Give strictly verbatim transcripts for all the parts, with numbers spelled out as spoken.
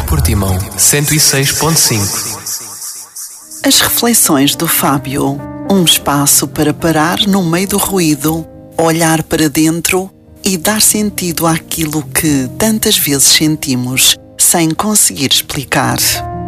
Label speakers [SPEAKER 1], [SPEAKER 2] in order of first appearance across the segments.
[SPEAKER 1] Portimão cento e seis ponto cinco.
[SPEAKER 2] As reflexões do Fábio. Um espaço para parar no meio do ruído, olhar para dentro e dar sentido àquilo que tantas vezes sentimos sem conseguir explicar.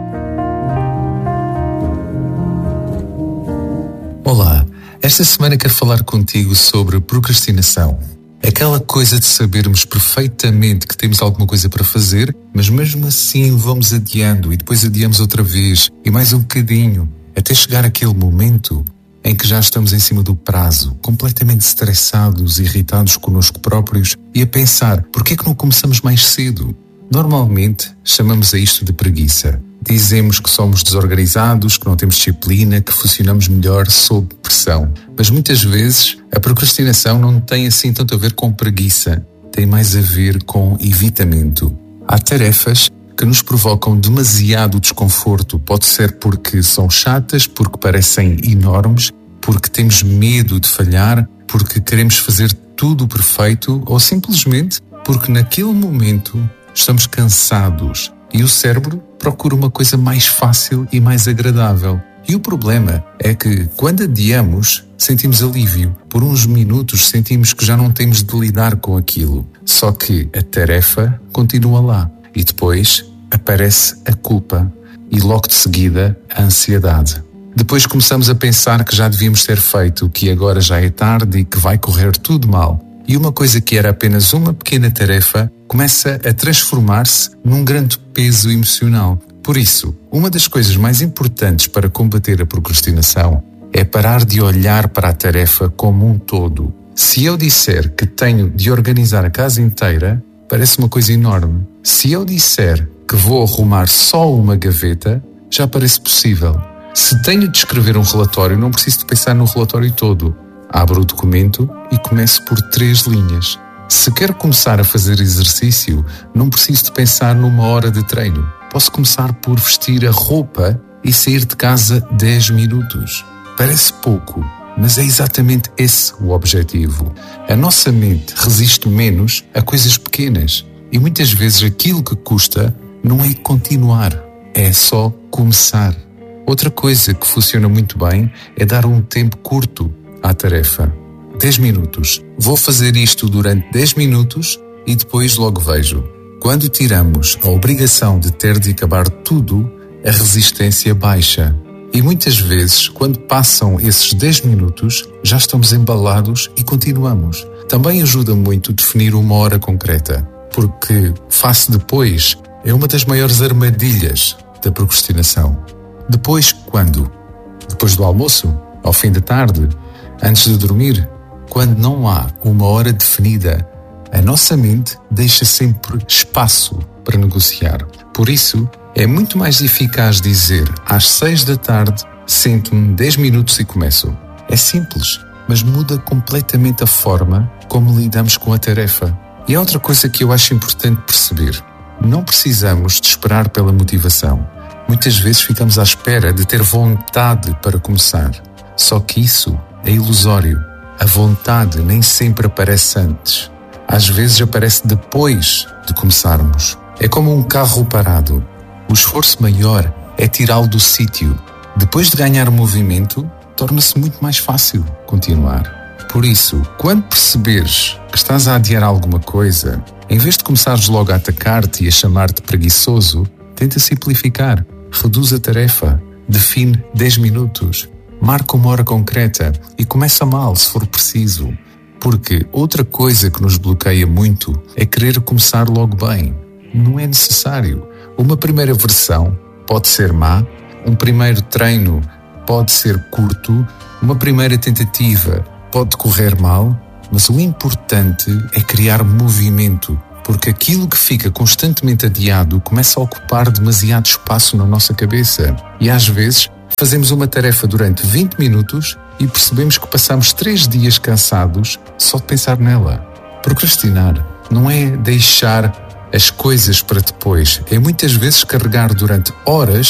[SPEAKER 3] Olá, esta semana quero falar contigo sobre procrastinação. Aquela coisa de sabermos perfeitamente que temos alguma coisa para fazer, mas mesmo assim vamos adiando e depois adiamos outra vez e mais um bocadinho, até chegar àquele momento em que já estamos em cima do prazo, completamente estressados, irritados connosco próprios e a pensar, porquê é que não começamos mais cedo? Normalmente chamamos a isto de preguiça. Dizemos que somos desorganizados, que não temos disciplina, que funcionamos melhor sob pressão. Mas muitas vezes a procrastinação não tem assim tanto a ver com preguiça, tem mais a ver com evitamento. Há tarefas que nos provocam demasiado desconforto. Pode ser porque são chatas, porque parecem enormes, porque temos medo de falhar, porque queremos fazer tudo perfeito ou simplesmente porque naquele momento estamos cansados e o cérebro procura uma coisa mais fácil e mais agradável. E o problema é que quando adiamos, sentimos alívio. Por uns minutos sentimos que já não temos de lidar com aquilo. Só que a tarefa continua lá. E depois aparece a culpa e logo de seguida a ansiedade. Depois começamos a pensar que já devíamos ter feito, que agora já é tarde e que vai correr tudo mal. E uma coisa que era apenas uma pequena tarefa começa a transformar-se num grande peso emocional. Por isso, uma das coisas mais importantes para combater a procrastinação é parar de olhar para a tarefa como um todo. Se eu disser que tenho de organizar a casa inteira, parece uma coisa enorme. Se eu disser que vou arrumar só uma gaveta, já parece possível. Se tenho de escrever um relatório, não preciso de pensar no relatório todo. Abro o documento e começo por três linhas. Se quero começar a fazer exercício, não preciso de pensar numa hora de treino. Posso começar por vestir a roupa e sair de casa dez minutos. Parece pouco, mas é exatamente esse o objetivo. A nossa mente resiste menos a coisas pequenas e muitas vezes aquilo que custa não é continuar, é só começar. Outra coisa que funciona muito bem é dar um tempo curto à tarefa. dez minutos. Vou fazer isto durante dez minutos e depois logo vejo. Quando tiramos a obrigação de ter de acabar tudo, a resistência baixa. E muitas vezes, quando passam esses dez minutos, já estamos embalados e continuamos. Também ajuda muito definir uma hora concreta, porque faço depois é uma das maiores armadilhas da procrastinação. Depois quando? Depois do almoço? Ao fim da tarde? Antes de dormir? Quando não há uma hora definida, a nossa mente deixa sempre espaço para negociar. Por isso, é muito mais eficaz dizer às seis da tarde, sento-me dez minutos e começo. É simples, mas muda completamente a forma como lidamos com a tarefa. E há outra coisa que eu acho importante perceber. Não precisamos de esperar pela motivação. Muitas vezes ficamos à espera de ter vontade para começar. Só que isso é ilusório. A vontade nem sempre aparece antes. Às vezes aparece depois de começarmos. É como um carro parado. O esforço maior é tirá-lo do sítio. Depois de ganhar movimento, torna-se muito mais fácil continuar. Por isso, quando perceberes que estás a adiar alguma coisa, em vez de começares logo a atacar-te e a chamar-te preguiçoso, tenta simplificar. Reduz a tarefa. Define dez minutos. Marca uma hora concreta e começa mal se for preciso. Porque outra coisa que nos bloqueia muito é querer começar logo bem. Não é necessário. Uma primeira versão pode ser má, um primeiro treino pode ser curto, uma primeira tentativa pode correr mal, mas o importante é criar movimento, porque aquilo que fica constantemente adiado começa a ocupar demasiado espaço na nossa cabeça. E às vezes fazemos uma tarefa durante vinte minutos e percebemos que passamos três dias cansados só de pensar nela. Procrastinar não é deixar as coisas para depois, é muitas vezes carregar durante horas